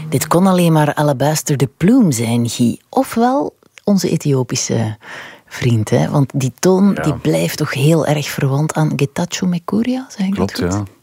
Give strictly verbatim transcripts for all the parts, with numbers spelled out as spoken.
Dit kon alleen maar Alabaster de Plume zijn, Guy. Ofwel onze Ethiopische vriend, hè? Want die toon ja. die blijft toch heel erg verwant aan Getachew Mekuria, zeg ik Klopt, dat goed? ja.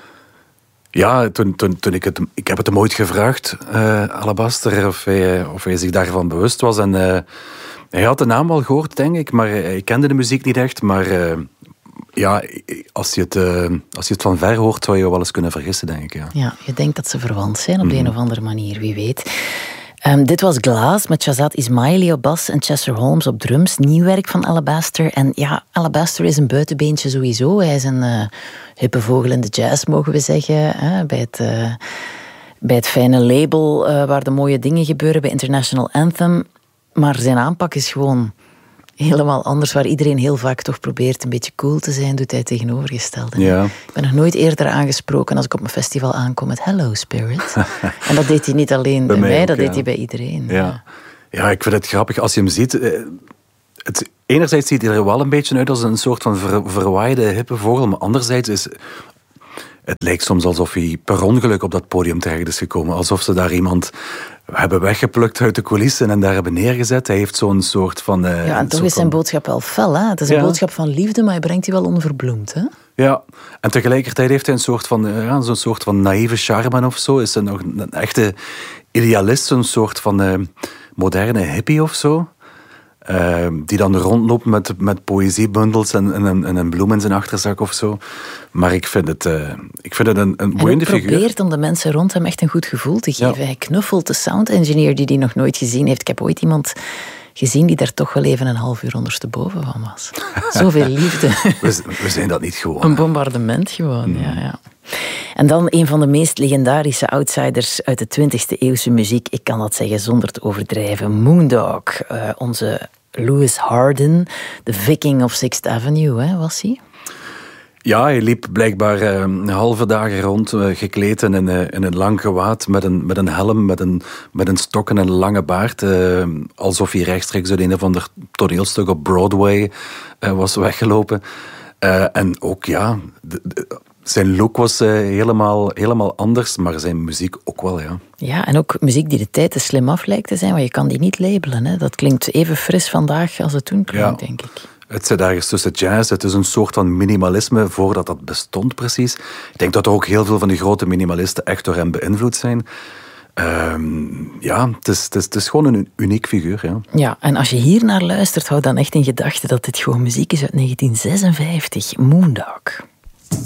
Ja, toen, toen, toen ik het... Ik heb het hem ooit gevraagd, uh, Alabaster, of hij, of hij zich daarvan bewust was. En uh, hij had de naam wel gehoord, denk ik, maar hij kende de muziek niet echt. Maar uh, ja, als je, het, uh, als je het van ver hoort, zou je je wel eens kunnen vergissen, denk ik. Ja, ja je denkt dat ze verwant zijn op de mm-hmm. een of andere manier, wie weet. Um, dit was Glass met Shazad Ismaili op bas en Chester Holmes op drums. Nieuw werk van Alabaster. En ja, Alabaster is een buitenbeentje sowieso. Hij is een uh, hippe vogel in de jazz, mogen we zeggen. Hè? Bij, het, uh, bij het fijne label uh, waar de mooie dingen gebeuren, bij International Anthem. Maar zijn aanpak is gewoon helemaal anders. Waar iedereen heel vaak toch probeert een beetje cool te zijn, doet hij het tegenovergestelde. Ja. Ik ben nog nooit eerder aangesproken als ik op een festival aankom met Hello Spirit. En dat deed hij niet alleen bij, bij mij, ook, dat ja. deed hij bij iedereen. Ja. Ja. ja, ik vind het grappig. Als je hem ziet... Het, enerzijds ziet hij er wel een beetje uit als een soort van ver, verwaaide, hippe vogel, maar anderzijds is... Het lijkt soms alsof hij per ongeluk op dat podium terecht is gekomen. Alsof ze daar iemand hebben weggeplukt uit de coulissen en daar hebben neergezet. Hij heeft zo'n soort van... Uh, ja, en toch is zijn van... boodschap wel fel, hè? Het is een ja. boodschap van liefde, maar hij brengt die wel onverbloemd, hè? Ja, en tegelijkertijd heeft hij een soort van, ja, zo'n soort van naïeve charme of zo. Is hij nog een echte idealist, zo'n soort van uh, moderne hippie of zo. Uh, die dan rondloopt met, met poëziebundels en, en, en een bloem in zijn achterzak of zo. Maar ik vind het, uh, ik vind het een, een boeiende figuur. Hij probeert om de mensen rond hem echt een goed gevoel te geven. Ja. Hij knuffelt de sound engineer die hij nog nooit gezien heeft. Ik heb ooit iemand gezien die daar toch wel even een half uur ondersteboven van was. Zoveel liefde. We, we zijn dat niet gewoon. Een bombardement gewoon, mm. ja, ja. En dan een van de meest legendarische outsiders uit de twintigste eeuwse muziek. Ik kan dat zeggen zonder te overdrijven. Moondog, uh, onze Louis Harden, de Viking of Sixth Avenue, hè, was hij? Ja, hij liep blijkbaar uh, een halve dagen rond, uh, gekleed in een, uh, in een lang gewaad, met een, met een helm, met een, met een stok en een lange baard. Uh, alsof hij rechtstreeks uit een of ander toneelstuk op Broadway uh, was weggelopen. Uh, en ook, ja... De, de, Zijn look was uh, helemaal, helemaal anders, maar zijn muziek ook wel, ja. Ja, en ook muziek die de tijd te slim af lijkt te zijn, maar je kan die niet labelen. Hè? Dat klinkt even fris vandaag als het toen klonk, ja. denk ik. Het zit ergens tussen jazz, het is een soort van minimalisme voordat dat bestond precies. Ik denk dat er ook heel veel van die grote minimalisten echt door hem beïnvloed zijn. Um, ja, het is, het, is, het is gewoon een uniek figuur, ja. Ja, en als je hier naar luistert, hou dan echt in gedachten dat dit gewoon muziek is uit negentien zesenvijftig. Moondog.